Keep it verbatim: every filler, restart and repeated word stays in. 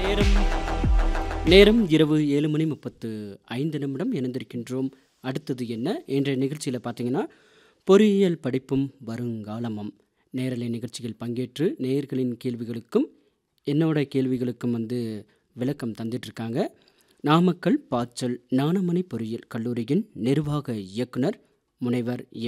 நேரம் நேரம் இரவு ஏழு மணி முப்பத்து ஐந்து நிமிடம் இணைந்திருக்கின்றோம். அடுத்தது என்ன என்ற நிகழ்ச்சியில் பார்த்தீங்கன்னா, பொறியியல் படிப்பும் வருங்காலமும் நேரலை நிகழ்ச்சியில் பங்கேற்று நேயர்களின் கேள்விகளுக்கும் என்னோட கேள்விகளுக்கும் வந்து விளக்கம் தந்துட்டு இருக்காங்க. நாமக்கல் பாச்சல் ஞானமணி பொறியியல் கல்லூரியின் நிர்வாக இயக்குனர் முனைவர் எம்